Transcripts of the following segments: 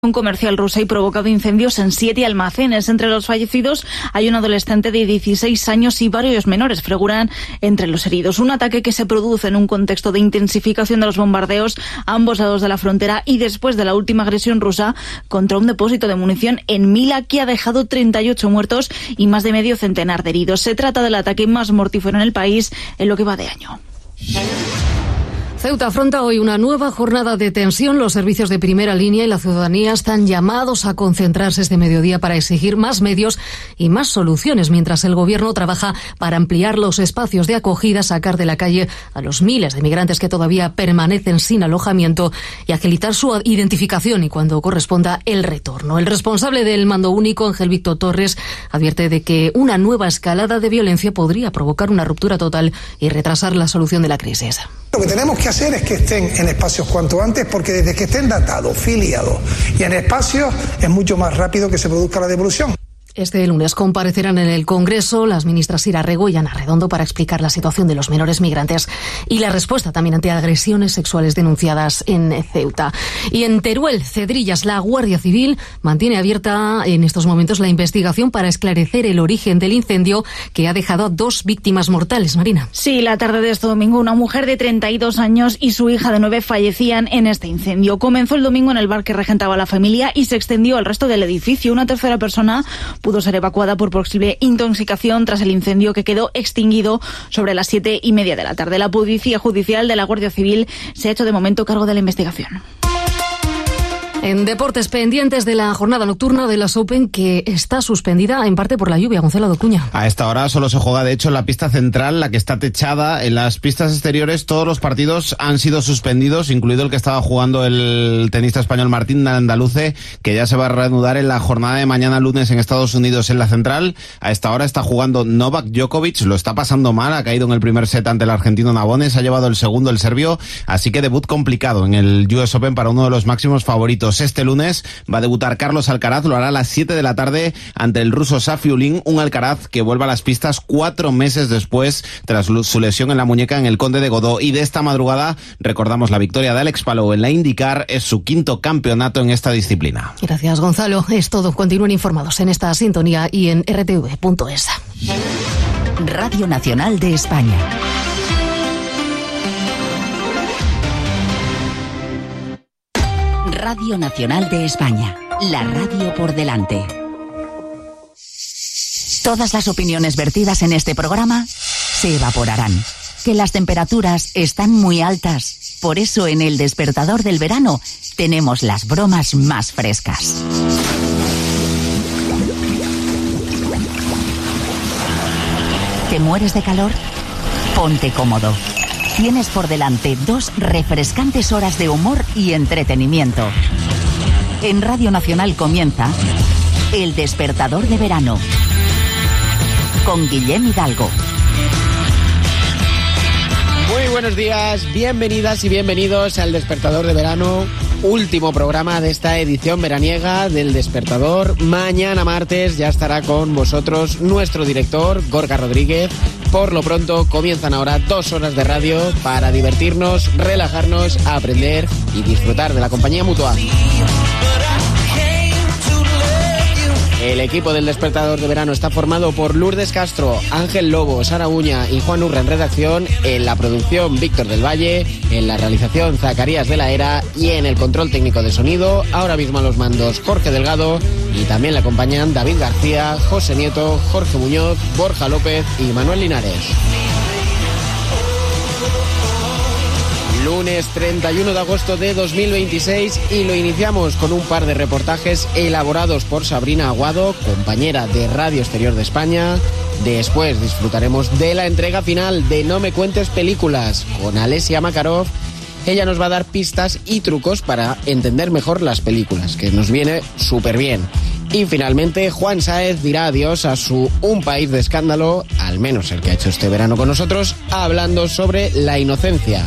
Un comercial rusa y provocado incendios en 7 almacenes. Entre los fallecidos hay un adolescente de 16 años y varios menores figuran entre los heridos. Un ataque que se produce en un contexto de intensificación de los bombardeos a ambos lados de la frontera y después de la última agresión rusa contra un depósito de munición en Mila que ha dejado 38 muertos y más de medio centenar de heridos. Se trata del ataque más mortífero en el país en lo que va de año. Ceuta afronta hoy una nueva jornada de tensión. Los servicios de primera línea y la ciudadanía están llamados a concentrarse este mediodía para exigir más medios y más soluciones, mientras el gobierno trabaja para ampliar los espacios de acogida, sacar de la calle a los miles de migrantes que todavía permanecen sin alojamiento y agilitar su identificación y, cuando corresponda, el retorno. El responsable del mando único, Ángel Víctor Torres, advierte de que una nueva escalada de violencia podría provocar una ruptura total y retrasar la solución de la crisis. Lo que tenemos que hacer es que estén en espacios cuanto antes, porque desde que estén datados, filiados y en espacios es mucho más rápido que se produzca la devolución. Este lunes comparecerán en el Congreso las ministras Ira Rego y Ana Redondo para explicar la situación de los menores migrantes y la respuesta también ante agresiones sexuales denunciadas en Ceuta. Y en Teruel, Cedrillas, la Guardia Civil mantiene abierta en estos momentos la investigación para esclarecer el origen del incendio que ha dejado a 2 víctimas mortales. Marina. Sí, la tarde de este domingo una mujer de 32 años y su hija de 9 fallecían en este incendio. Comenzó el domingo en el bar que regentaba la familia y se extendió al resto del edificio. Una tercera persona pudo ser evacuada por posible intoxicación tras el incendio que quedó extinguido sobre las 7:30 de la tarde. La Policía Judicial de la Guardia Civil se ha hecho de momento cargo de la investigación. En deportes, pendientes de la jornada nocturna de las Open, que está suspendida en parte por la lluvia. Gonzalo Docuña. A esta hora solo se juega, de hecho, en la pista central, la que está techada. En las pistas exteriores todos los partidos han sido suspendidos, incluido el que estaba jugando el tenista español Martín Andaluce, que ya se va a reanudar en la jornada de mañana lunes en Estados Unidos en la central. A esta hora está jugando Novak Djokovic, lo está pasando mal, ha caído en el primer set ante el argentino Navones, ha llevado el segundo el serbio, así que debut complicado en el US Open para uno de los máximos favoritos. Este lunes va a debutar Carlos Alcaraz, lo hará a las 7 de la tarde ante el ruso Safiullin, un Alcaraz que vuelve a las pistas 4 meses después tras su lesión en la muñeca en el Conde de Godó. Y de esta madrugada recordamos la victoria de Alex Palou en la IndyCar, es su 5º campeonato en esta disciplina. Gracias, Gonzalo. Es todo. Continúen informados en esta sintonía y en rtv.es. Radio Nacional de España. Radio Nacional de España, la radio por delante. Todas las opiniones vertidas en este programa se evaporarán. Que las temperaturas están muy altas. Por eso en El Despertador del Verano tenemos las bromas más frescas. ¿Te mueres de calor? Ponte cómodo. Tienes por delante 2 refrescantes horas de humor y entretenimiento. En Radio Nacional comienza El Despertador de Verano con Guillem Hidalgo. Muy buenos días, bienvenidas y bienvenidos al Despertador de Verano, último programa de esta edición veraniega del Despertador. Mañana martes ya estará con vosotros nuestro director, Gorka Rodríguez. Por lo pronto comienzan ahora 2 horas de radio para divertirnos, relajarnos, aprender y disfrutar de la compañía mutua. El equipo del Despertador de Verano está formado por Lourdes Castro, Ángel Lobo, Sara Uña y Juan Urra en redacción, en la producción Víctor del Valle, en la realización Zacarías de la Era y en el control técnico de sonido, ahora mismo a los mandos Jorge Delgado, y también le acompañan David García, José Nieto, Jorge Muñoz, Borja López y Manuel Linares. Lunes 31 de agosto de 2026 y lo iniciamos con un par de reportajes elaborados por Sabrina Aguado, compañera de Radio Exterior de España. Después disfrutaremos de la entrega final de No me cuentes películas con Alesia Makarov. Ella nos va a dar pistas y trucos para entender mejor las películas, que nos viene súper bien. Y finalmente Juan Sáez dirá adiós a su Un país de escándalo, al menos el que ha hecho este verano con nosotros, hablando sobre la inocencia.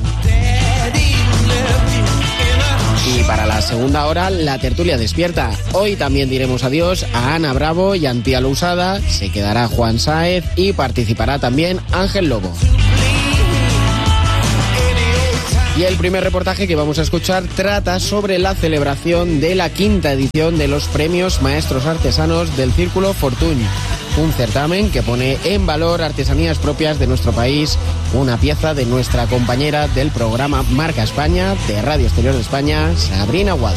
Y para la segunda hora, la tertulia despierta. Hoy también diremos adiós a Ana Bravo y a Antía Lousada. Se quedará Juan Sáez y participará también Ángel Lobo. Y el primer reportaje que vamos a escuchar trata sobre la celebración de la 5ª edición de los Premios Maestros Artesanos del Círculo Fortuny, un certamen que pone en valor artesanías propias de nuestro país, una pieza de nuestra compañera del programa Marca España de Radio Exterior de España, Sabrina Aguado.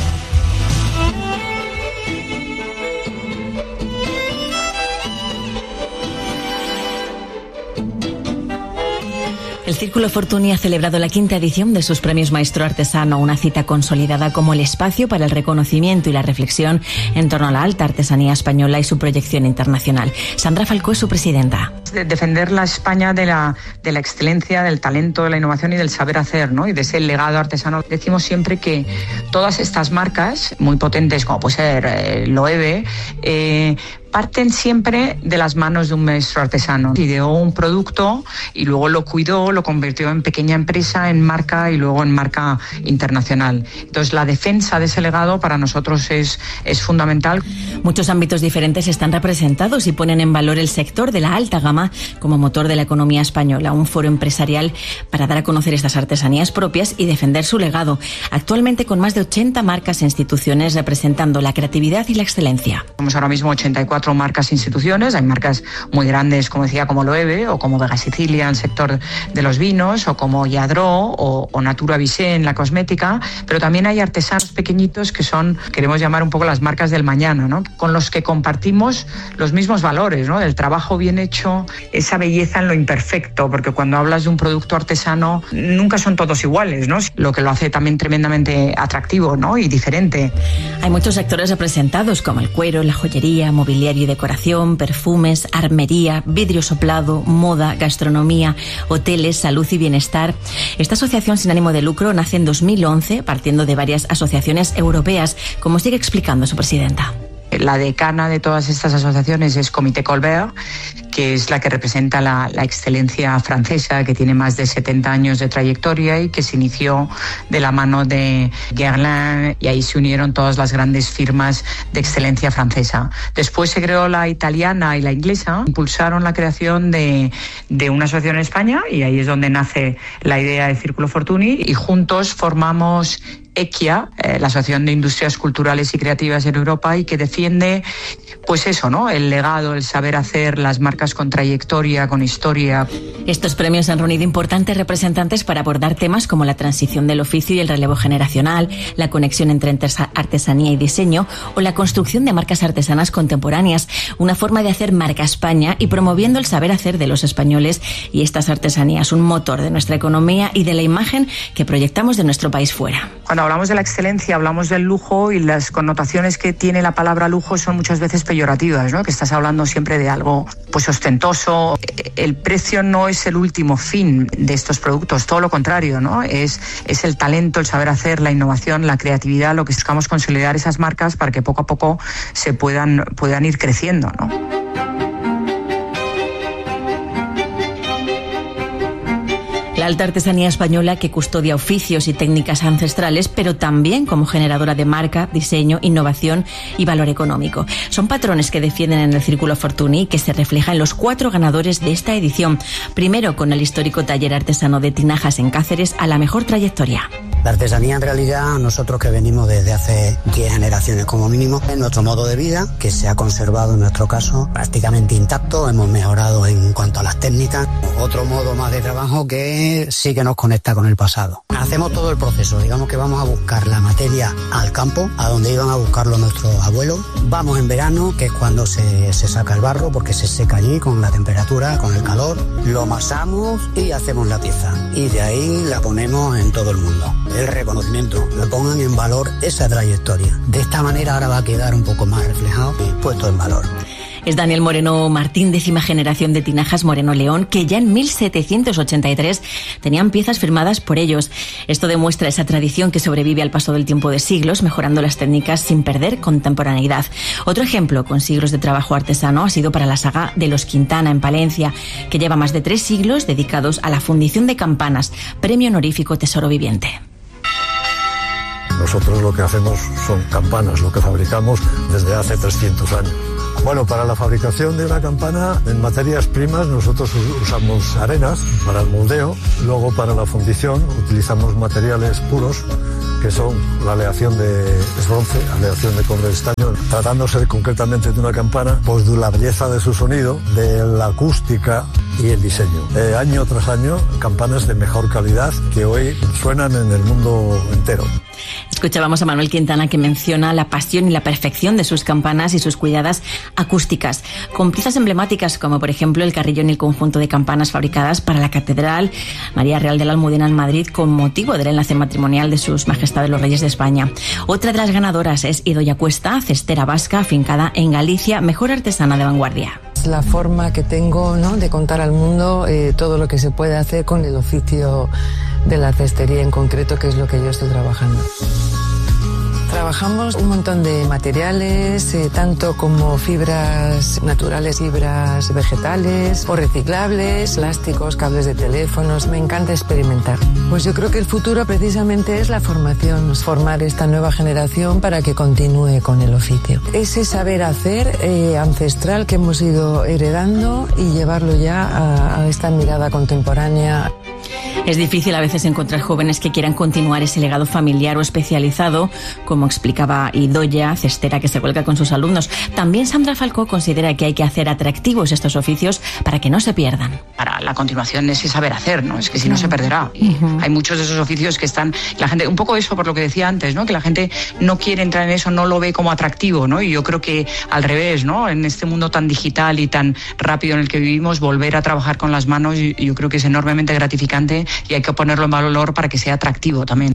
El Círculo Fortuny ha celebrado la 5ª edición de sus Premios Maestro Artesano, una cita consolidada como el espacio para el reconocimiento y la reflexión en torno a la alta artesanía española y su proyección internacional. Sandra Falcó es su presidenta. Defender la España de la excelencia, del talento, de la innovación y del saber hacer, ¿no? Y de ese legado artesano. Decimos siempre que todas estas marcas muy potentes, como puede ser Loewe, parten siempre de las manos de un maestro artesano. Ideó un producto y luego lo cuidó, lo convirtió en pequeña empresa, en marca y luego en marca internacional. Entonces la defensa de ese legado para nosotros es fundamental. Muchos ámbitos diferentes están representados y ponen en valor el sector de la alta gama como motor de la economía española, un foro empresarial para dar a conocer estas artesanías propias y defender su legado, actualmente con más de 80 marcas e instituciones representando la creatividad y la excelencia. Tenemos ahora mismo 84 marcas e instituciones, hay marcas muy grandes, como decía, como Loewe o como Vega Sicilia en el sector de los vinos o como Lladró o Natura Visé en la cosmética, pero también hay artesanos pequeñitos que son, queremos llamar un poco las marcas del mañana, ¿no? Con los que compartimos los mismos valores, ¿no? Del trabajo bien hecho, esa belleza en lo imperfecto, porque cuando hablas de un producto artesano nunca son todos iguales, ¿no? Lo que lo hace también tremendamente atractivo, ¿no? Y diferente. Hay muchos sectores representados como el cuero, la joyería, mobiliario y decoración, perfumes, armería, vidrio soplado, moda, gastronomía, hoteles, salud y bienestar. Esta asociación sin ánimo de lucro nace en 2011 partiendo de varias asociaciones europeas, como sigue explicando su presidenta. La decana de todas estas asociaciones es Comité Colbert, que es la que representa la excelencia francesa, que tiene más de 70 años de trayectoria y que se inició de la mano de Guerlain, y ahí se unieron todas las grandes firmas de excelencia francesa. Después se creó la italiana y la inglesa, impulsaron la creación de una asociación en España y ahí es donde nace la idea de Círculo Fortuny y juntos formamos ECIA, la Asociación de Industrias Culturales y Creativas en Europa, y que defiende, pues eso, ¿no? El legado, el saber hacer, las marcas con trayectoria, con historia. Estos premios han reunido importantes representantes para abordar temas como la transición del oficio y el relevo generacional, la conexión entre artesanía y diseño o la construcción de marcas artesanas contemporáneas, una forma de hacer marca España y promoviendo el saber hacer de los españoles y estas artesanías, un motor de nuestra economía y de la imagen que proyectamos de nuestro país fuera. Cuando hablamos de la excelencia, hablamos del lujo y las connotaciones que tiene la palabra lujo son muchas veces peyorativas, ¿no? Que estás hablando siempre de algo pues ostentoso. El precio no es el último fin de estos productos, todo lo contrario, ¿no? Es el talento, el saber hacer, la innovación, la creatividad, lo que buscamos consolidar esas marcas para que poco a poco se puedan ir creciendo, ¿no? La alta artesanía española que custodia oficios y técnicas ancestrales, pero también como generadora de marca, diseño, innovación y valor económico. Son patrones que defienden en el Círculo Fortuny y que se refleja en los 4 ganadores de esta edición. Primero, con el histórico taller artesano de Tinajas en Cáceres a la mejor trayectoria. La artesanía, en realidad, nosotros que venimos desde hace 10 generaciones como mínimo, es nuestro modo de vida, que se ha conservado en nuestro caso prácticamente intacto. Hemos mejorado en cuanto a las técnicas. Otro modo más de trabajo que sí que nos conecta con el pasado. Hacemos todo el proceso, digamos que vamos a buscar la materia al campo, a donde iban a buscarlo nuestros abuelos. Vamos en verano, que es cuando se saca el barro, porque se seca allí con la temperatura, con el calor. Lo amasamos y hacemos la pieza. Y de ahí la ponemos en todo el mundo. El reconocimiento, le pongan en valor esa trayectoria. De esta manera ahora va a quedar un poco más reflejado y puesto en valor. Es Daniel Moreno Martín, 10ª generación de Tinajas Moreno León, que ya en 1783 tenían piezas firmadas por ellos. Esto demuestra esa tradición que sobrevive al paso del tiempo de siglos, mejorando las técnicas sin perder contemporaneidad. Otro ejemplo con siglos de trabajo artesano ha sido para la saga de los Quintana en Palencia, que lleva más de 3 siglos dedicados a la fundición de campanas, premio honorífico Tesoro Viviente. Nosotros lo que hacemos son campanas, lo que fabricamos desde hace 300 años. Bueno, para la fabricación de una campana, en materias primas nosotros usamos arenas para el moldeo. Luego para la fundición utilizamos materiales puros, que son la aleación de bronce, aleación de cobre de estaño. Tratándose concretamente de una campana, pues de la belleza de su sonido, de la acústica y el diseño. Año tras año, campanas de mejor calidad que hoy suenan en el mundo entero. Escuchábamos a Manuel Quintana, que menciona la pasión y la perfección de sus campanas y sus cuidadas acústicas, con piezas emblemáticas como por ejemplo el carillón y el conjunto de campanas fabricadas para la Catedral María Real de la Almudena en Madrid con motivo del enlace matrimonial de sus majestades los Reyes de España. Otra de las ganadoras es Idoia Cuesta, cestera vasca afincada en Galicia, mejor artesana de vanguardia. La forma que tengo, ¿no?, de contar al mundo todo lo que se puede hacer con el oficio de la cestería en concreto, que es lo que yo estoy trabajando. Trabajamos un montón de materiales, tanto como fibras naturales, fibras vegetales o reciclables, plásticos, cables de teléfonos. Me encanta experimentar. Pues yo creo que el futuro precisamente es la formación, formar esta nueva generación para que continúe con el oficio. Ese saber hacer ancestral que hemos ido heredando y llevarlo ya a esta mirada contemporánea. Es difícil a veces encontrar jóvenes que quieran continuar ese legado familiar o especializado, como explicaba Idoia, cestera que se vuelca con sus alumnos. También Sandra Falcó considera que hay que hacer atractivos estos oficios para que no se pierdan. Para la continuación ese saber hacer, ¿no? Es que si no se perderá. Y hay muchos de esos oficios que están, la gente, un poco eso por lo que decía antes, ¿no? Que la gente no quiere entrar en eso, no lo ve como atractivo, ¿no? Y yo creo que al revés, ¿no? En este mundo tan digital y tan rápido en el que vivimos, volver a trabajar con las manos, yo creo que es enormemente gratificante y hay que ponerlo en valor para que sea atractivo también.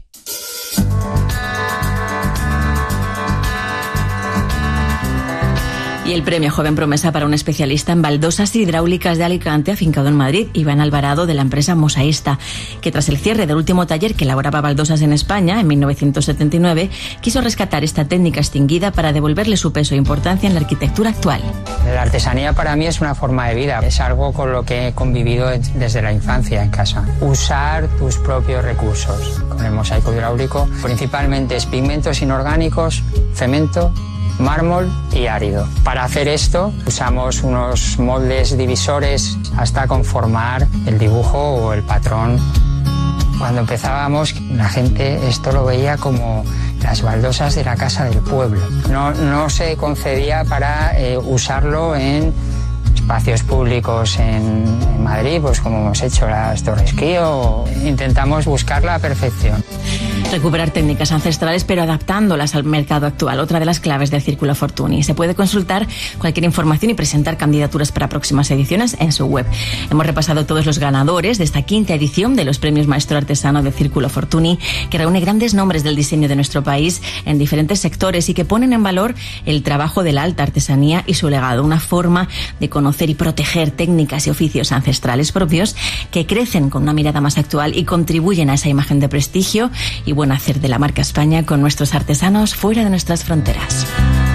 Y el premio Joven Promesa para un especialista en baldosas hidráulicas de Alicante, afincado en Madrid, Iván Alvarado, de la empresa Mosaísta, que tras el cierre del último taller que elaboraba baldosas en España, en 1979, quiso rescatar esta técnica extinguida para devolverle su peso e importancia en la arquitectura actual. La artesanía para mí es una forma de vida, es algo con lo que he convivido desde la infancia en casa. Usar tus propios recursos. Con el mosaico hidráulico, principalmente es pigmentos inorgánicos, cemento, mármol y árido. Para hacer esto usamos unos moldes divisores hasta conformar el dibujo o el patrón. Cuando empezábamos, la gente esto lo veía como las baldosas de la casa del pueblo. No se concebía para usarlo en espacios públicos en Madrid, pues como hemos hecho las Torres Kío. Intentamos buscar la perfección. Recuperar técnicas ancestrales pero adaptándolas al mercado actual, otra de las claves del Círculo Fortuny. Se puede consultar cualquier información y presentar candidaturas para próximas ediciones en su web. Hemos repasado todos los ganadores de esta quinta edición de los premios Maestro Artesano del Círculo Fortuny, que reúne grandes nombres del diseño de nuestro país en diferentes sectores y que ponen en valor el trabajo de la alta artesanía y su legado, una forma de conocer y proteger técnicas y oficios ancestrales propios que crecen con una mirada más actual y contribuyen a esa imagen de prestigio y buen hacer de la marca España con nuestros artesanos fuera de nuestras fronteras.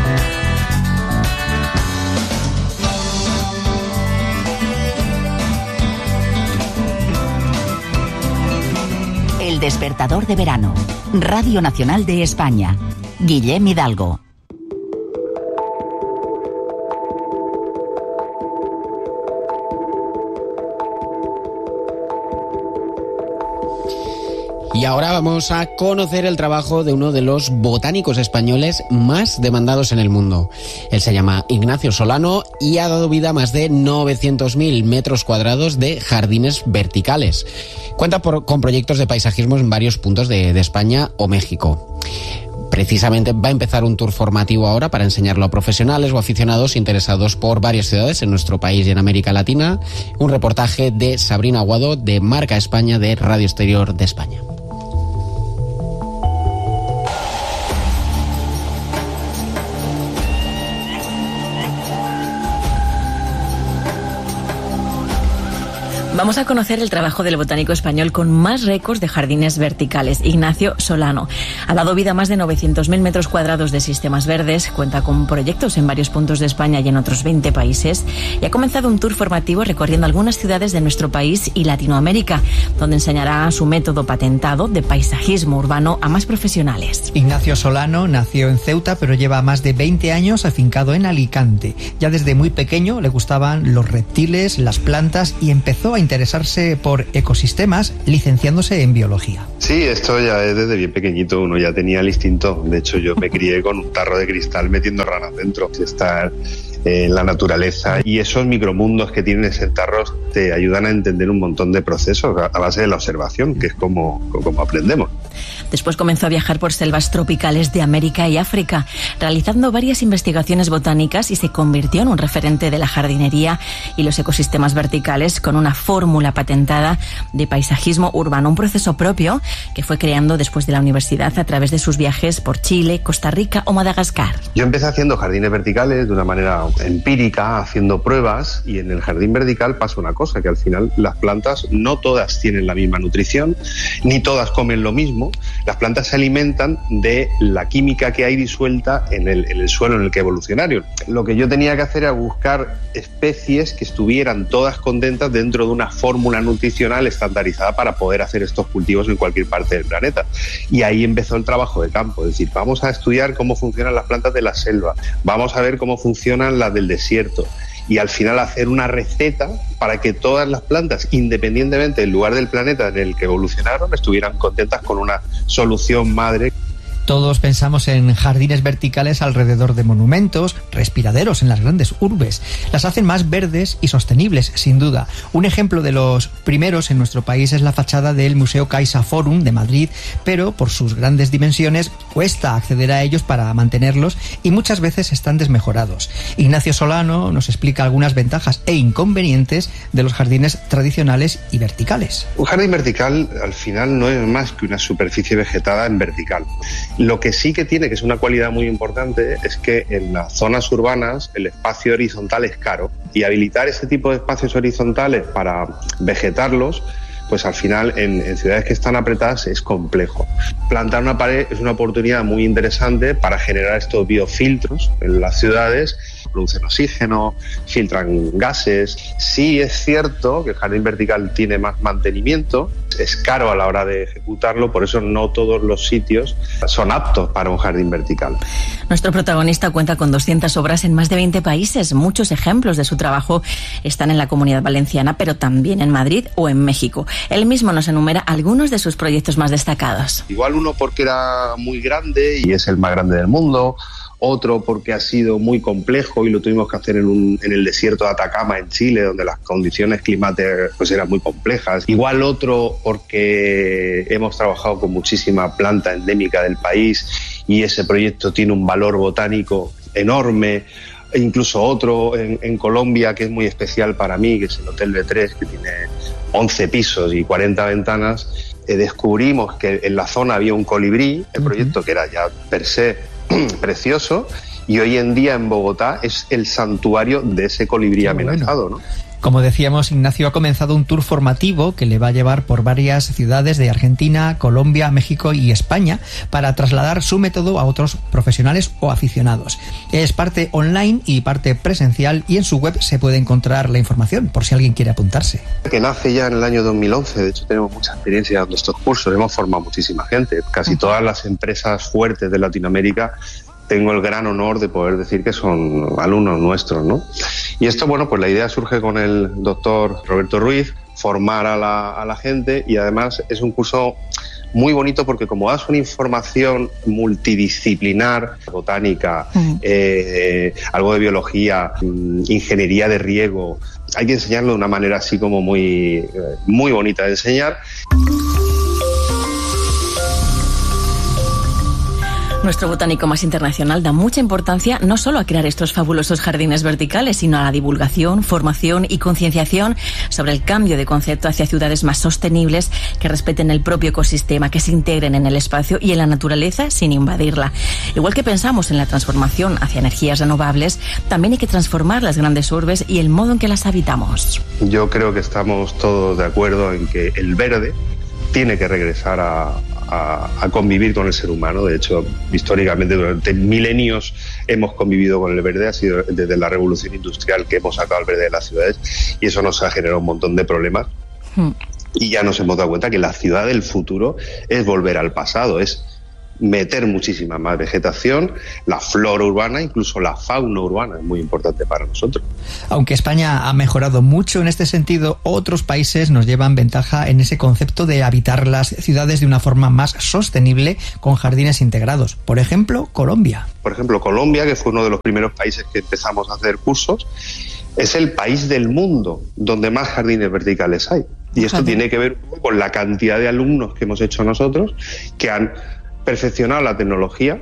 El despertador de verano. Radio Nacional de España. Guillem Hidalgo. Y ahora vamos a conocer el trabajo de uno de los botánicos españoles más demandados en el mundo. Él se llama Ignacio Solano y ha dado vida a más de 900.000 metros cuadrados de jardines verticales. Cuenta con proyectos de paisajismo en varios puntos de España o México. Precisamente va a empezar un tour formativo ahora para enseñarlo a profesionales o aficionados interesados por varias ciudades en nuestro país y en América Latina. Un reportaje de Sabrina Aguado de Marca España de Radio Exterior de España. Vamos a conocer el trabajo del botánico español con más récords de jardines verticales, Ignacio Solano. Ha dado vida a más de 900.000 metros cuadrados de sistemas verdes, cuenta con proyectos en varios puntos de España y en otros 20 países, y ha comenzado un tour formativo recorriendo algunas ciudades de nuestro país y Latinoamérica, donde enseñará su método patentado de paisajismo urbano a más profesionales. Ignacio Solano nació en Ceuta, pero lleva más de 20 años afincado en Alicante. Ya desde muy pequeño le gustaban los reptiles, las plantas, y empezó a interesarse por ecosistemas, licenciándose en biología. Sí, esto ya es desde bien pequeñito, uno ya tenía el instinto. De hecho, yo me crié con un tarro de cristal metiendo ranas dentro, estar en la naturaleza, y esos micromundos que tienen ese tarro te ayudan a entender un montón de procesos a base de la observación, que es como aprendemos. Después comenzó a viajar por selvas tropicales de América y África, realizando varias investigaciones botánicas, y se convirtió en un referente de la jardinería y los ecosistemas verticales con una fórmula patentada de paisajismo urbano, un proceso propio que fue creando después de la universidad a través de sus viajes por Chile, Costa Rica o Madagascar. Yo empecé haciendo jardines verticales de una manera empírica, haciendo pruebas, y en el jardín vertical pasa una cosa, que al final las plantas no todas tienen la misma nutrición, ni todas comen lo mismo. Las plantas se alimentan de la química que hay disuelta en el suelo en el que evolucionaron. Lo que yo tenía que hacer era buscar especies que estuvieran todas contentas dentro de una fórmula nutricional estandarizada para poder hacer estos cultivos en cualquier parte del planeta. Y ahí empezó el trabajo de campo, es decir, vamos a estudiar cómo funcionan las plantas de la selva, vamos a ver cómo funcionan las del desierto, y al final hacer una receta para que todas las plantas, independientemente del lugar del planeta en el que evolucionaron, estuvieran contentas con una solución madre. Todos pensamos en jardines verticales alrededor de monumentos, respiraderos en las grandes urbes. Las hacen más verdes y sostenibles, sin duda. Un ejemplo de los primeros en nuestro país es la fachada del Museo Caixa Forum de Madrid, pero por sus grandes dimensiones cuesta acceder a ellos para mantenerlos, y muchas veces están desmejorados. Ignacio Solano nos explica algunas ventajas e inconvenientes de los jardines tradicionales y verticales. Un jardín vertical al final no es más que una superficie vegetada en vertical. Lo que sí que tiene, que es una cualidad muy importante, es que en las zonas urbanas el espacio horizontal es caro, y habilitar ese tipo de espacios horizontales para vegetarlos, pues al final en ciudades que están apretadas es complejo. Plantar una pared es una oportunidad muy interesante para generar estos biofiltros en las ciudades. Producen oxígeno, filtran gases. Sí es cierto que el jardín vertical tiene más mantenimiento, es caro a la hora de ejecutarlo, por eso no todos los sitios son aptos para un jardín vertical. Nuestro protagonista cuenta con 200 obras en más de 20 países. Muchos ejemplos de su trabajo están en la Comunidad Valenciana, pero también en Madrid o en México. Él mismo nos enumera algunos de sus proyectos más destacados. Igual uno porque era muy grande y es el más grande del mundo, otro porque ha sido muy complejo y lo tuvimos que hacer en el desierto de Atacama, en Chile, donde las condiciones climáticas pues eran muy complejas. Igual otro porque hemos trabajado con muchísima planta endémica del país y ese proyecto tiene un valor botánico enorme. E incluso otro en Colombia que es muy especial para mí, que es el Hotel B3, que tiene 11 pisos y 40 ventanas. Descubrimos que en la zona había un colibrí, el proyecto que era ya per se precioso, y hoy en día en Bogotá es el santuario de ese colibrí amenazado, ¿no? Como decíamos, Ignacio ha comenzado un tour formativo que le va a llevar por varias ciudades de Argentina, Colombia, México y España para trasladar su método a otros profesionales o aficionados. Es parte online y parte presencial, y en su web se puede encontrar la información por si alguien quiere apuntarse. Que nace ya en el año 2011, de hecho tenemos mucha experiencia dando estos cursos, hemos formado muchísima gente, casi todas las empresas fuertes de Latinoamérica. Tengo el gran honor de poder decir que son alumnos nuestros, ¿no? Y esto, bueno, pues la idea surge con el doctor Roberto Ruiz, formar a la gente, y además es un curso muy bonito porque como das una información multidisciplinar, botánica, algo de biología, ingeniería de riego, hay que enseñarlo de una manera así como muy bonita de enseñar. Nuestro botánico más internacional da mucha importancia no solo a crear estos fabulosos jardines verticales, sino a la divulgación, formación y concienciación sobre el cambio de concepto hacia ciudades más sostenibles, que respeten el propio ecosistema, que se integren en el espacio y en la naturaleza sin invadirla. Igual que pensamos en la transformación hacia energías renovables, también hay que transformar las grandes urbes y el modo en que las habitamos. Yo creo que estamos todos de acuerdo en que el verde tiene que regresar a convivir con el ser humano. De hecho, históricamente durante milenios hemos convivido con el verde, ha sido desde la revolución industrial que hemos sacado el verde de las ciudades, y eso nos ha generado un montón de problemas. Y ya nos hemos dado cuenta que la ciudad del futuro es volver al pasado, es meter muchísima más vegetación, la flora urbana, incluso la fauna urbana es muy importante para nosotros. Aunque España ha mejorado mucho en este sentido, otros países nos llevan ventaja en ese concepto de habitar las ciudades de una forma más sostenible con jardines integrados. Por ejemplo, Colombia. Por ejemplo, Colombia, que fue uno de los primeros países que empezamos a hacer cursos, es el país del mundo donde más jardines verticales hay. Y esto tiene que ver con la cantidad de alumnos que hemos hecho nosotros, que han perfeccionar la tecnología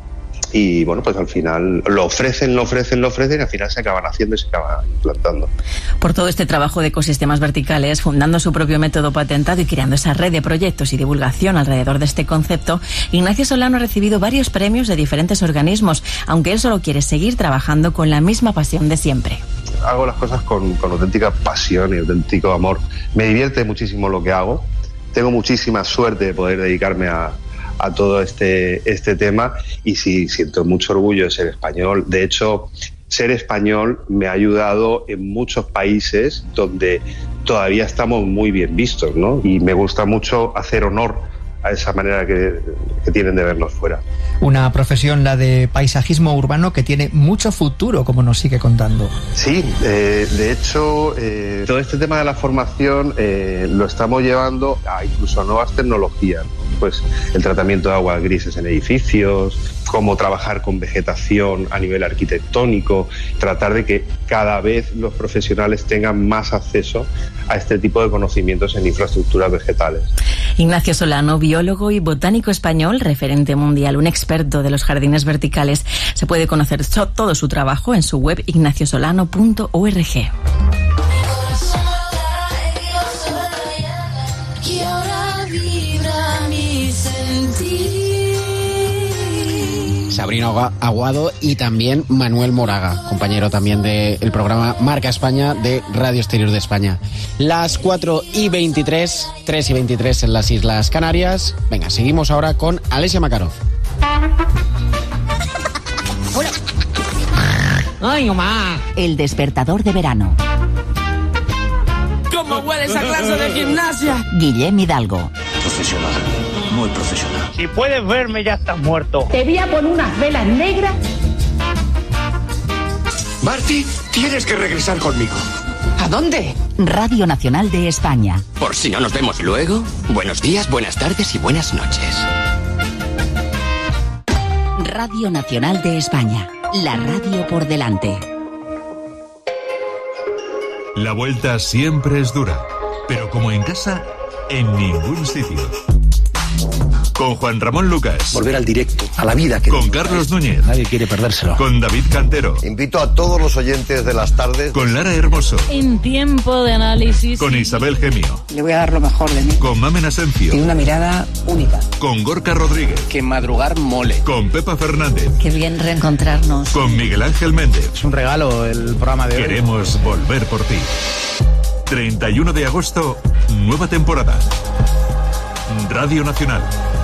y bueno, pues al final lo ofrecen y al final se acaban haciendo y se acaban implantando. Por todo este trabajo de ecosistemas verticales, fundando su propio método patentado y creando esa red de proyectos y divulgación alrededor de este concepto, Ignacio Solano ha recibido varios premios de diferentes organismos, aunque él solo quiere seguir trabajando con la misma pasión de siempre. Hago las cosas con auténtica pasión y auténtico amor. Me divierte muchísimo lo que hago. Tengo muchísima suerte de poder dedicarme a todo este tema, y sí, siento mucho orgullo de ser español. De hecho, ser español me ha ayudado en muchos países donde todavía estamos muy bien vistos, ¿no? Y me gusta mucho hacer honor a esa manera que tienen de vernos fuera. Una profesión, la de paisajismo urbano, que tiene mucho futuro, como nos sigue contando. Sí, de hecho, todo este tema de la formación lo estamos llevando a incluso nuevas tecnologías, pues el tratamiento de aguas grises en edificios, cómo trabajar con vegetación a nivel arquitectónico, tratar de que cada vez los profesionales tengan más acceso a este tipo de conocimientos en infraestructuras vegetales. Ignacio Solano, biólogo y botánico español, referente mundial, un experto de los jardines verticales. Se puede conocer todo su trabajo en su web ignaciosolano.org. Sabrina Aguado y también Manuel Moraga, compañero también del programa Marca España de Radio Exterior de España. Las 4:23, 3:23 en las Islas Canarias. Venga, seguimos ahora con Alessia Makarov. ¡Ay, mamá! El despertador de verano. ¿Cómo huele esa clase de gimnasia? Guillem Hidalgo. Profesional, muy profesional. Si puedes verme, ya estás muerto. Te voy a poner unas velas negras. Marty, tienes que regresar conmigo. ¿A dónde? Radio Nacional de España. Por si no nos vemos luego, buenos días, buenas tardes y buenas noches. Radio Nacional de España. La radio por delante. La vuelta siempre es dura, pero como en casa, en ningún sitio. Con Juan Ramón Lucas. Volver al directo, a la vida. Con Carlos Núñez. Nadie quiere perdérselo. Con David Cantero. Invito a todos los oyentes de las tardes. Con Lara Hermoso. En tiempo de análisis. Con Isabel Gemio. Le voy a dar lo mejor de mí. Con Mamen Asencio. Tiene una mirada única. Con Gorka Rodríguez. Que madrugar mole. Con Pepa Fernández. Qué bien reencontrarnos. Con Miguel Ángel Méndez. Es un regalo el programa de hoy. Queremos volver por ti. 31 de agosto, nueva temporada. Radio Nacional.